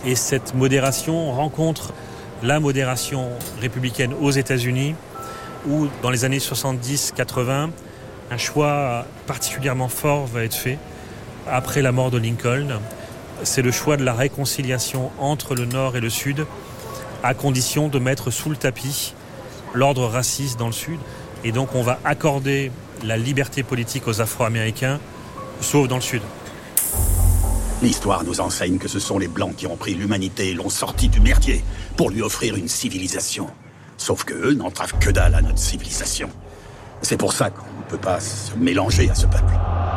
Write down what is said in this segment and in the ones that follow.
Et cette modération rencontre la modération républicaine aux États-Unis, où dans les années 70-80, un choix particulièrement fort va être fait après la mort de Lincoln. C'est le choix de la réconciliation entre le Nord et le Sud, à condition de mettre sous le tapis l'ordre raciste dans le Sud. Et donc on va accorder la liberté politique aux Afro-Américains, sauf dans le Sud. L'histoire nous enseigne que ce sont les Blancs qui ont pris l'humanité et l'ont sortie du merdier pour lui offrir une civilisation. Sauf que eux n'entravent que dalle à notre civilisation. C'est pour ça qu'on ne peut pas se mélanger à ce peuple.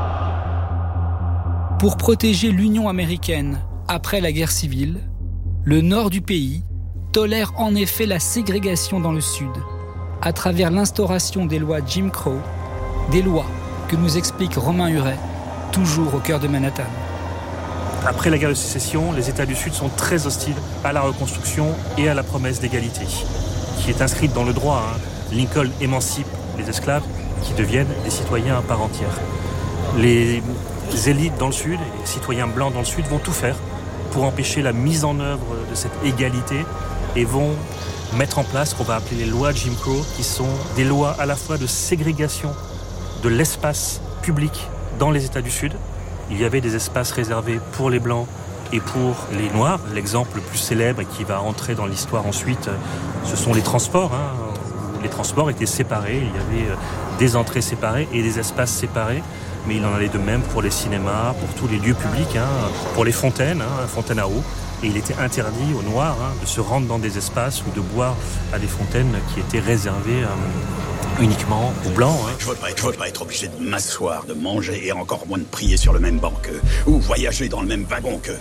Pour protéger l'Union américaine après la guerre civile, le nord du pays tolère en effet la ségrégation dans le sud, à travers l'instauration des lois Jim Crow, des lois que nous explique Romain Huret, toujours au cœur de Manhattan. Après la guerre de sécession, les États du Sud sont très hostiles à la reconstruction et à la promesse d'égalité, qui est inscrite dans le droit. Lincoln émancipe les esclaves qui deviennent des citoyens à part entière. Les élites dans le Sud, les citoyens blancs dans le Sud vont tout faire pour empêcher la mise en œuvre de cette égalité et vont mettre en place ce qu'on va appeler les lois Jim Crow, qui sont des lois à la fois de ségrégation de l'espace public dans les États du Sud. Il y avait des espaces réservés pour les Blancs et pour les Noirs. L'exemple le plus célèbre et qui va entrer dans l'histoire ensuite, ce sont les transports. Où les transports étaient séparés, il y avait des entrées séparées et des espaces séparés. Mais il en allait de même pour les cinémas, pour tous les lieux publics, pour les fontaines, fontaines à eau. Et il était interdit aux Noirs de se rendre dans des espaces ou de boire à des fontaines qui étaient réservées uniquement aux Blancs. Je veux pas être obligé de m'asseoir, de manger et encore moins de prier sur le même banc qu'eux, ou voyager dans le même wagon qu'eux.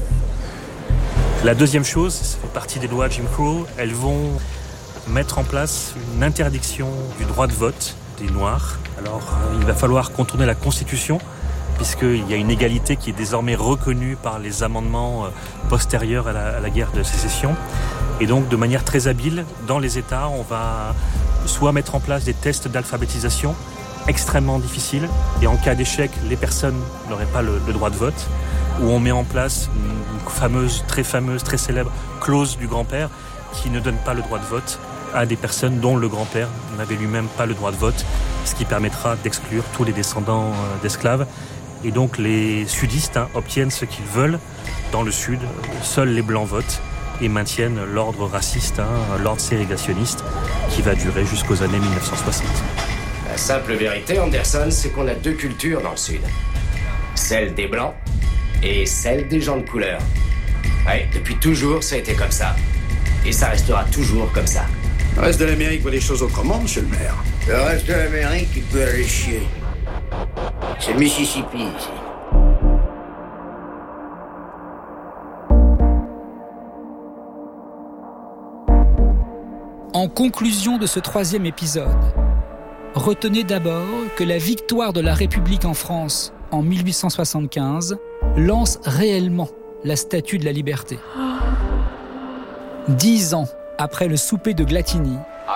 La deuxième chose, ça fait partie des lois Jim Crow, elles vont mettre en place une interdiction du droit de vote des Noirs. Alors, il va falloir contourner la Constitution, puisqu'il y a une égalité qui est désormais reconnue par les amendements postérieurs à la guerre de sécession. Et donc, de manière très habile, dans les États, on va soit mettre en place des tests d'alphabétisation extrêmement difficiles, et en cas d'échec, les personnes n'auraient pas le droit de vote, ou on met en place une fameuse, très célèbre clause du grand-père qui ne donne pas le droit de vote à des personnes dont le grand-père n'avait lui-même pas le droit de vote, ce qui permettra d'exclure tous les descendants d'esclaves. Et donc les sudistes obtiennent ce qu'ils veulent. Dans le sud, seuls les blancs votent et maintiennent l'ordre raciste, l'ordre ségrégationniste, qui va durer jusqu'aux années 1960. La simple vérité, Anderson, c'est qu'on a deux cultures dans le sud. Celle des blancs et celle des gens de couleur. Ouais, depuis toujours, ça a été comme ça. Et ça restera toujours comme ça. Le reste de l'Amérique voit les choses autrement, monsieur le maire. Le reste de l'Amérique, il peut aller chier. C'est le Mississippi, ici. En conclusion de ce troisième épisode, retenez d'abord que la victoire de la République en France en 1875 lance réellement la Statue de la Liberté. 10 ans après le souper de Glatigny,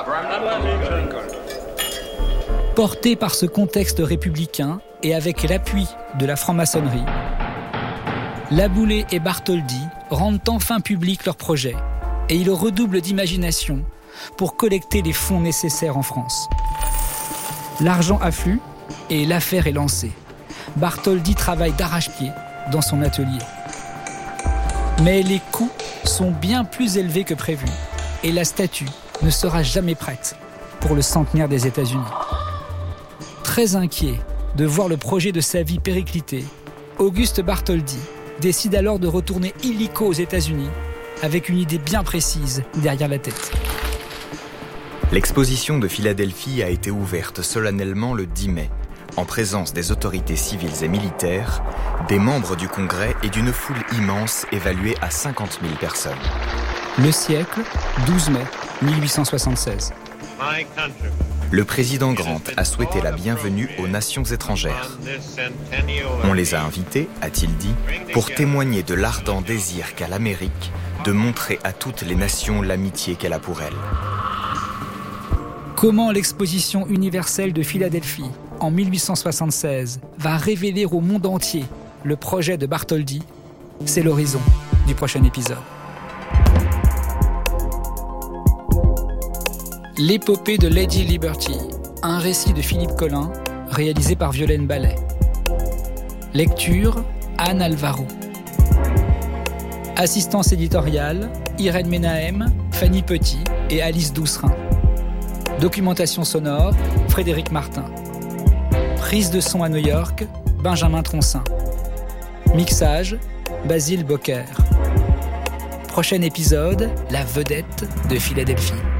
porté par ce contexte républicain et avec l'appui de la franc-maçonnerie, Laboulaye et Bartholdi rendent enfin public leur projet et ils redoublent d'imagination pour collecter les fonds nécessaires en France. L'argent afflue et l'affaire est lancée. Bartholdi travaille d'arrache-pied dans son atelier. Mais les coûts sont bien plus élevés que prévu et la statue ne sera jamais prête pour le centenaire des États-Unis. Très inquiet de voir le projet de sa vie péricliter, Auguste Bartholdi décide alors de retourner illico aux États-Unis avec une idée bien précise derrière la tête. L'exposition de Philadelphie a été ouverte solennellement le 10 mai, en présence des autorités civiles et militaires, des membres du Congrès et d'une foule immense évaluée à 50 000 personnes. Le siècle, 12 mai 1876. Le président Grant a souhaité la bienvenue aux nations étrangères. On les a invités, a-t-il dit, pour témoigner de l'ardent désir qu'a l'Amérique de montrer à toutes les nations l'amitié qu'elle a pour elles. Comment l'exposition universelle de Philadelphie, en 1876, va révéler au monde entier le projet de Bartholdi? c'est l'horizon du prochain épisode. L'épopée de Lady Liberty, un récit de Philippe Collin, réalisé par Violaine Ballet. Lecture, Anne Alvaro. Assistance éditoriale, Irène Ménahem, Fanny Petit et Alice Doucerin. Documentation sonore, Frédéric Martin. Prise de son à New York, Benjamin Troncin. Mixage, Basile Bocquer. Prochain épisode, la vedette de Philadelphie.